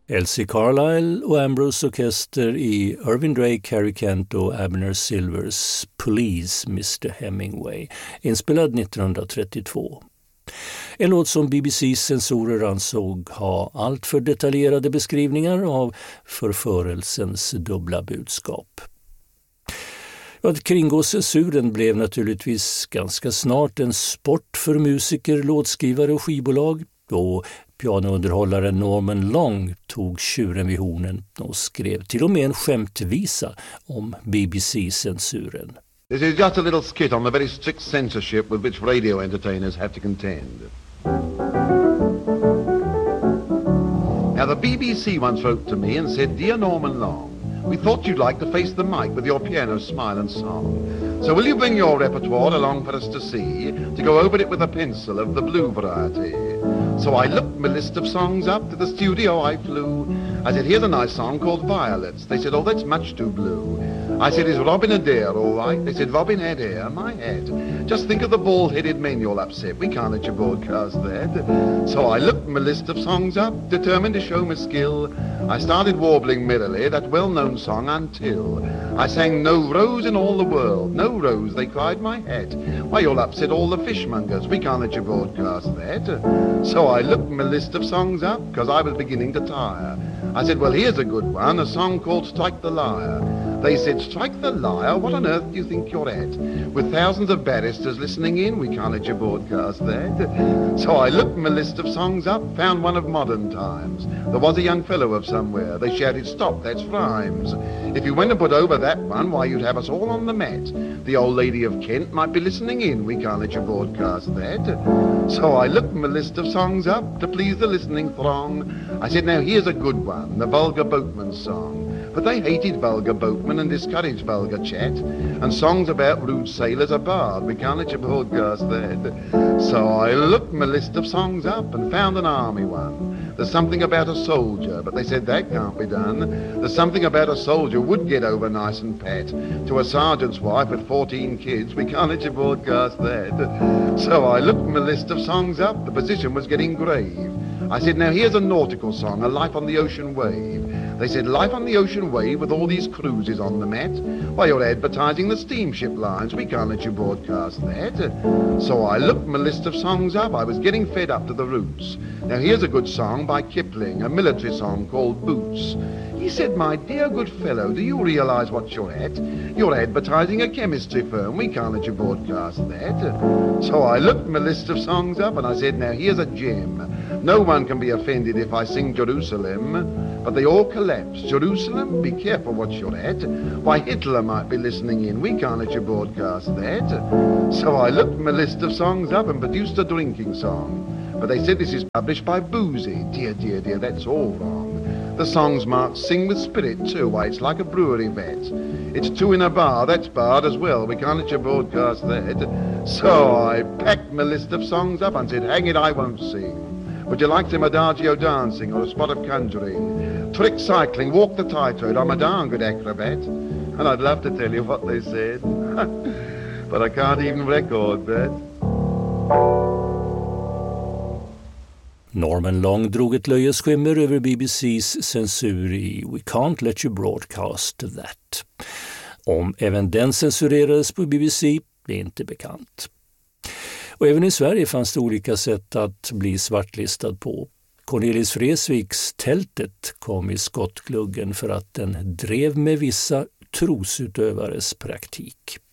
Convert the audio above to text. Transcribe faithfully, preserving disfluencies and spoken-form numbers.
Elsie Carlisle och Ambrose Orkester i Irving Drake, Harry Kent och Abner Silvers Police mister Hemingway, inspelad nittonhundratrettiotvå. En låt som B B C:s censorer ansåg ha allt för detaljerade beskrivningar av förförelsens dubbla budskap. Att kringgå censuren blev naturligtvis ganska snart en sport för musiker, låtskrivare och skivbolag, då pianounderhållaren Norman Long tog tjuren vid hornen och skrev till och med en skämtvisa om B B C-censuren. This is just a little skit on the very strict censorship with which radio entertainers have to contend. Now the B B C once wrote to me and said, "Dear Norman Long, we thought you'd like to face the mic with your piano, smile and song. So will you bring your repertoire along for us to see, to go over it with a pencil of the blue variety?" So I looked my list of songs up, to the studio I flew. I said, "Here's a nice song called Violets." They said, "Oh, that's much too blue." I said, "Is Robin Adair all right?" They said, "Robin Adair, my head. Just think of the bald-headed men you'll upset. We can't let you broadcast that." So I looked my list of songs up, determined to show my skill. I started warbling merrily that well-known song until I sang "No rose in all the world, no rose," they cried, my hat. "Why, you'll upset all the fishmongers. We can't let you broadcast that." So I looked my list of songs up, because I was beginning to tire. I said, "Well, here's a good one, a song called Strike the Lyre." They said, "Strike the lyre? What on earth do you think you're at? With thousands of barristers listening in, we can't let you broadcast that." So I looked my list of songs up, found one of modern times. There was a young fellow of somewhere. They shouted, "Stop, that's rhymes." If you went and put over that one, why, you'd have us all on the mat. The old lady of Kent might be listening in. We can't let you broadcast that. So I looked my list of songs up to please the listening throng. I said, "Now here's a good one, the Vulgar Boatman song." But they hated vulgar boatmen and discouraged vulgar chat. And songs about rude sailors are barred. We can't let you broadcast that. So I looked my list of songs up and found an army one. There's something about a soldier, but they said that can't be done. There's something about a soldier would get over nice and pat. To a sergeant's wife with fourteen kids, we can't let you broadcast that. So I looked my list of songs up. The position was getting grave. I said, "Now here's a nautical song, A Life on the Ocean Wave." They said, "Life on the Ocean Wave with all these cruises on the mat? Why, you're advertising the steamship lines. We can't let you broadcast that." So I looked my list of songs up. I was getting fed up to the roots. Now here's a good song by Kipling, a military song called Boots. He said, "My dear good fellow, do you realize what you're at? You're advertising a chemistry firm. We can't let you broadcast that." So I looked my list of songs up and I said, "Now here's a gem. No one can be offended if I sing Jerusalem." But they all collapsed. "Jerusalem, be careful what you're at. Why, Hitler might be listening in. We can't let you broadcast that." So I looked my list of songs up and produced a drinking song. But they said, "This is published by Boozy." Dear, dear, dear, that's all wrong. The song's marked "Sing with Spirit" too. Why, it's like a brewery vat. It's two in a bar. That's barred as well. We can't let you broadcast that. So I packed my list of songs up and said, "Hang it, I won't sing. Would you like some adagio dancing or a spot of conjuring? Trick cycling, walk the tightrope. I'm a darn good acrobat." And I'd love to tell you what they said. But I can't even record that. Norman Long drog ett löjets skimmer över B B C:s censur i We Can't Let You Broadcast That. Om även den censurerades på B B C är inte bekant. Och även i Sverige fanns det olika sätt att bli svartlistad på. Cornelis Vreeswijks Tältet kom i skottgluggen för att den drev med vissa trosutövares praktik.